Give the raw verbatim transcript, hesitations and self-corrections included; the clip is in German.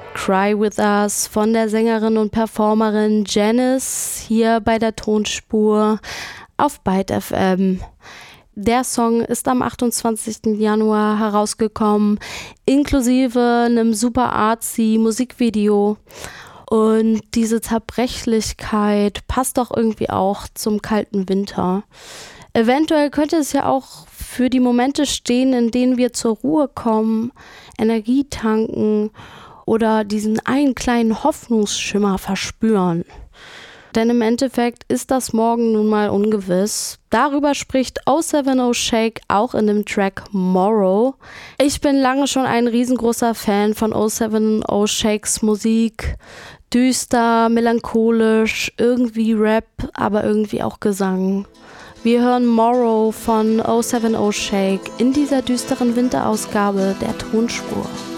Cry With Us von der Sängerin und Performerin Janice hier bei der Tonspur auf Byte F M. Der Song ist am achtundzwanzigsten Januar herausgekommen, inklusive einem super artsy Musikvideo. Und diese Zerbrechlichkeit passt doch irgendwie auch zum kalten Winter. Eventuell könnte es ja auch für die Momente stehen, in denen wir zur Ruhe kommen, Energie tanken oder diesen einen kleinen Hoffnungsschimmer verspüren. Denn im Endeffekt ist das Morgen nun mal ungewiss. Darüber spricht oh seven oh Shake auch in dem Track Morrow. Ich bin lange schon ein riesengroßer Fan von oh seven oh Shakes Musik. Düster, melancholisch, irgendwie Rap, aber irgendwie auch Gesang. Wir hören Morrow von oh seven oh Shake in dieser düsteren Winterausgabe der Tonspur.